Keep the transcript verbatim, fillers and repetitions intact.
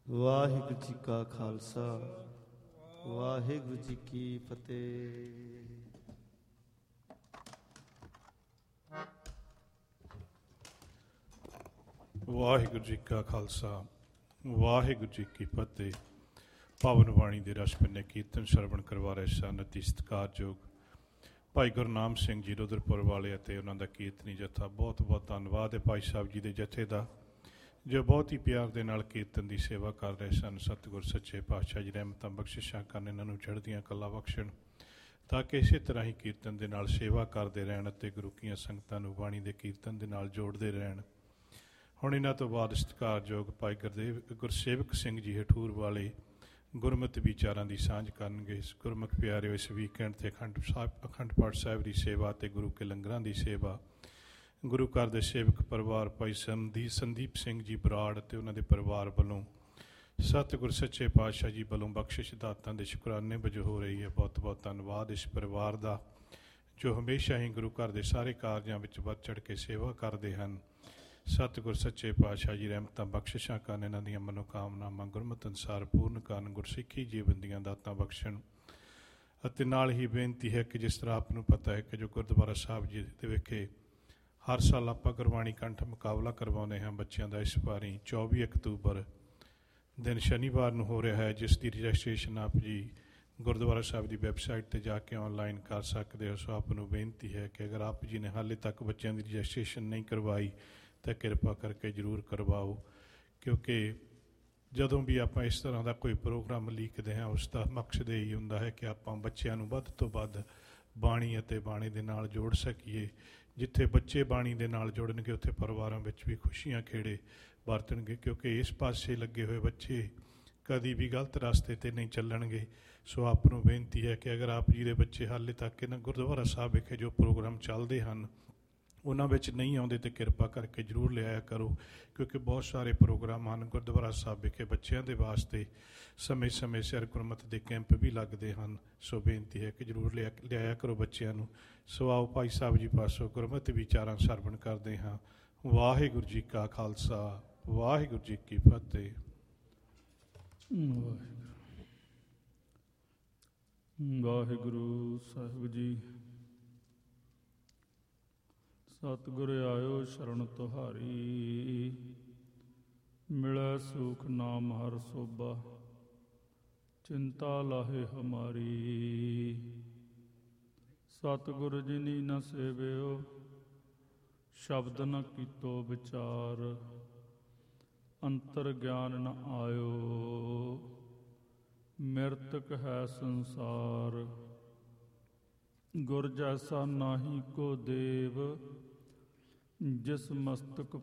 ਵਾਹਿਗੁਰੂ ਜੀ ਕਾ ਖਾਲਸਾ, ਵਾਹਿਗੁਰੂ ਜੀ ਕੀ ਫਤਿਹ। ਵਾਹਿਗੁਰੂ ਜੀ ਕਾ ਖਾਲਸਾ, ਵਾਹਿਗੁਰੂ ਜੀ ਕੀ ਫਤਿਹ। ਪਾਵਨ ਬਾਣੀ ਦੇ ਰਸ ਪਿੰਨੇ ਕੀਰਤਨ ਸ਼ਰਵਣ ਕਰਵਾ ਰਹੇ ਸਨ ਅਤੀ ਸਤਿਕਾਰਯੋਗ ਭਾਈ ਗੁਰਨਾਮ ਸਿੰਘ ਜੀ ਰੁਦਰਪੁਰ ਵਾਲੇ ਅਤੇ ਉਹਨਾਂ ਦਾ ਕੀਰਤਨੀ ਜਥਾ। ਬਹੁਤ ਬਹੁਤ ਧੰਨਵਾਦ ਹੈ ਭਾਈ ਸਾਹਿਬ ਜੀ ਦੇ ਜਥੇ ਦਾ, ਜੋ ਬਹੁਤ ਹੀ ਪਿਆਰ ਦੇ ਨਾਲ ਕੀਰਤਨ ਦੀ ਸੇਵਾ ਕਰ ਰਹੇ ਸਨ। ਸਤਿਗੁਰ ਸੱਚੇ ਪਾਤਸ਼ਾਹ ਜੀ ਰਹਿਮਤਾਂ ਬਖਸ਼ਿਸ਼ਾਂ ਕਰਨ, ਇਹਨਾਂ ਨੂੰ ਚੜ੍ਹਦੀਆਂ ਕਲਾ ਬਖਸ਼ਣ, ਤਾਂ ਕਿ ਇਸੇ ਤਰ੍ਹਾਂ ਹੀ ਕੀਰਤਨ ਦੇ ਨਾਲ ਸੇਵਾ ਕਰਦੇ ਰਹਿਣ ਅਤੇ ਗੁਰੂ ਕੀਆਂ ਸੰਗਤਾਂ ਨੂੰ ਬਾਣੀ ਦੇ ਕੀਰਤਨ ਦੇ ਨਾਲ ਜੋੜਦੇ ਰਹਿਣ। ਹੁਣ ਇਹਨਾਂ ਤੋਂ ਬਾਅਦ ਸਤਿਕਾਰਯੋਗ ਭਾਈ ਗੁਰਦੇਵ ਗੁਰਸੇਵਕ ਸਿੰਘ ਜੀ ਹਠੂਰ ਵਾਲੇ ਗੁਰਮਤਿ ਵਿਚਾਰਾਂ ਦੀ ਸਾਂਝ ਕਰਨਗੇ। ਗੁਰਮੁਖ ਪਿਆਰਿਓ, ਇਸ ਵੀਕਐਂਡ 'ਤੇ ਅਖੰਡ ਸਾਹਿਬ ਅਖੰਡ ਪਾਠ ਸਾਹਿਬ ਦੀ ਸੇਵਾ ਅਤੇ ਗੁਰੂ ਕੇ ਲੰਗਰਾਂ ਦੀ ਸੇਵਾ ਗੁਰੂ ਘਰ ਦੇ ਸੇਵਕ ਪਰਿਵਾਰ ਭਾਈ ਸੰਦੀ ਸੰਦੀਪ ਸਿੰਘ ਜੀ ਬਰਾੜ ਅਤੇ ਉਹਨਾਂ ਦੇ ਪਰਿਵਾਰ ਵੱਲੋਂ ਸਤਿਗੁਰ ਸੱਚੇ ਪਾਤਸ਼ਾਹ ਜੀ ਵੱਲੋਂ ਬਖਸ਼ਿਸ਼ ਦਾਤਾਂ ਦੇ ਸ਼ੁਕਰਾਨੇ ਵਜੋਂ ਹੋ ਰਹੀ ਹੈ। ਬਹੁਤ ਬਹੁਤ ਧੰਨਵਾਦ ਇਸ ਪਰਿਵਾਰ ਦਾ, ਜੋ ਹਮੇਸ਼ਾ ਹੀ ਗੁਰੂ ਘਰ ਦੇ ਸਾਰੇ ਕਾਰਜਾਂ ਵਿੱਚ ਵੱਧ ਚੜ੍ਹ ਕੇ ਸੇਵਾ ਕਰਦੇ ਹਨ। ਸਤਿਗੁਰ ਸੱਚੇ ਪਾਤਸ਼ਾਹ ਜੀ ਰਹਿਮਤਾਂ ਬਖਸ਼ਿਸ਼ਾਂ ਕਰਨ, ਇਹਨਾਂ ਦੀਆਂ ਮਨੋਕਾਮਨਾਵਾਂ ਗੁਰਮਤਿ ਅਨੁਸਾਰ ਪੂਰਨ ਕਰਨ, ਗੁਰਸਿੱਖੀ ਜੀਵਨ ਦੀਆਂ ਦਾਤਾਂ ਬਖਸ਼ਣ। ਅਤੇ ਨਾਲ ਹੀ ਬੇਨਤੀ ਹੈ ਕਿ ਜਿਸ ਤਰ੍ਹਾਂ ਆਪ ਨੂੰ ਪਤਾ ਹੈ ਕਿ ਜੋ ਗੁਰਦੁਆਰਾ ਸਾਹਿਬ ਜੀ ਦੇ ਵਿਖੇ ਹਰ ਸਾਲ ਆਪਾਂ ਗੁਰਬਾਣੀ ਕੰਠ ਮੁਕਾਬਲਾ ਕਰਵਾਉਂਦੇ ਹਾਂ ਬੱਚਿਆਂ ਦਾ, ਇਸ ਵਾਰੀ ਚੌਵੀ ਅਕਤੂਬਰ ਦਿਨ ਸ਼ਨੀਵਾਰ ਨੂੰ ਹੋ ਰਿਹਾ ਹੈ, ਜਿਸ ਦੀ ਰਜਿਸਟ੍ਰੇਸ਼ਨ ਆਪ ਜੀ ਗੁਰਦੁਆਰਾ ਸਾਹਿਬ ਦੀ ਵੈਬਸਾਈਟ 'ਤੇ ਜਾ ਕੇ ਔਨਲਾਈਨ ਕਰ ਸਕਦੇ ਹੋ। ਸੋ ਆਪ ਨੂੰ ਬੇਨਤੀ ਹੈ ਕਿ ਅਗਰ ਆਪ ਜੀ ਨੇ ਹਾਲੇ ਤੱਕ ਬੱਚਿਆਂ ਦੀ ਰਜਿਸਟ੍ਰੇਸ਼ਨ ਨਹੀਂ ਕਰਵਾਈ ਤਾਂ ਕਿਰਪਾ ਕਰਕੇ ਜ਼ਰੂਰ ਕਰਵਾਓ, ਕਿਉਂਕਿ ਜਦੋਂ ਵੀ ਆਪਾਂ ਇਸ ਤਰ੍ਹਾਂ ਦਾ ਕੋਈ ਪ੍ਰੋਗਰਾਮ ਲੀਕਦੇ ਹਾਂ ਉਸ ਦਾ ਮਕਸਦ ਇਹ ਹੀ ਹੁੰਦਾ ਹੈ ਕਿ ਆਪਾਂ ਬੱਚਿਆਂ ਨੂੰ ਵੱਧ ਤੋਂ ਵੱਧ ਬਾਣੀ ਅਤੇ ਬਾਣੀ ਦੇ ਨਾਲ ਜੋੜ ਸਕੀਏ। ਜਿੱਥੇ ਬੱਚੇ ਬਾਣੀ ਦੇ ਨਾਲ ਜੁੜਨਗੇ ਉੱਥੇ ਪਰਿਵਾਰਾਂ ਵਿੱਚ ਵੀ ਖੁਸ਼ੀਆਂ ਖੇੜੇ ਵਰਤਣਗੇ, ਕਿਉਂਕਿ ਇਸ ਪਾਸੇ ਲੱਗੇ ਹੋਏ ਬੱਚੇ ਕਦੀ ਵੀ ਗਲਤ ਰਸਤੇ 'ਤੇ ਨਹੀਂ ਚੱਲਣਗੇ। ਸੋ ਆਪ ਨੂੰ ਬੇਨਤੀ ਹੈ ਕਿ ਅਗਰ ਆਪ ਜੀ ਦੇ ਬੱਚੇ ਹਾਲੇ ਤੱਕ ਇਹਨਾਂ ਗੁਰਦੁਆਰਾ ਸਾਹਿਬ ਵਿਖੇ ਜੋ ਪ੍ਰੋਗਰਾਮ ਚੱਲਦੇ ਹਨ ਉਹਨਾਂ ਵਿੱਚ ਨਹੀਂ ਆਉਂਦੇ ਤਾਂ ਕਿਰਪਾ ਕਰਕੇ ਜ਼ਰੂਰ ਲਿਆਇਆ ਕਰੋ, ਕਿਉਂਕਿ ਬਹੁਤ ਸਾਰੇ ਪ੍ਰੋਗਰਾਮ ਹਨ ਗੁਰਦੁਆਰਾ ਸਾਹਿਬ ਵਿਖੇ ਬੱਚਿਆਂ ਦੇ ਵਾਸਤੇ। ਸਮੇਂ ਸਮੇਂ ਸਿਰ ਗੁਰਮਤਿ ਦੇ ਕੈਂਪ ਵੀ ਲੱਗਦੇ ਹਨ। ਸੋ ਬੇਨਤੀ ਹੈ ਕਿ ਜ਼ਰੂਰ ਲਿਆ ਲਿਆਇਆ ਕਰੋ ਬੱਚਿਆਂ ਨੂੰ। ਸੋ ਆਓ ਭਾਈ ਸਾਹਿਬ ਜੀ ਪਾਸੋਂ ਗੁਰਮਤਿ ਵਿਚਾਰਾਂ ਸਰਵਣ ਕਰਦੇ ਹਾਂ। ਵਾਹਿਗੁਰੂ ਜੀ ਕਾ ਖਾਲਸਾ, ਵਾਹਿਗੁਰੂ ਜੀ ਕੀ ਫਤਿਹ। ਵਾਹਿਗੁਰੂ ਸਾਹਿਬ ਜੀ। ਸਤਿਗੁਰ ਆਇਓ ਸ਼ਰਨ ਤੁਹਾਰੀ, ਮਿਲੈ ਸੁਖ ਨਾਮ ਹਰ ਸੋਭਾ, ਚਿੰਤਾ ਲਾਹੇ ਹਮਾਰੀ। ਸਤਿਗੁਰ ਜਿਨੀ ਨ ਸੇਵਿਓ, ਸ਼ਬਦ ਨ ਕੀਤੋ ਵਿਚਾਰ, ਅੰਤਰ ਗਿਆਨ ਨ ਆਇਓ, ਮਿਰਤਕ ਹੈ ਸੰਸਾਰ। ਗੁਰ ਜੈਸਾ ਨਾਹੀ ਕੋ ਦੇਵ, ਜਿਸ ਮਸਤਕ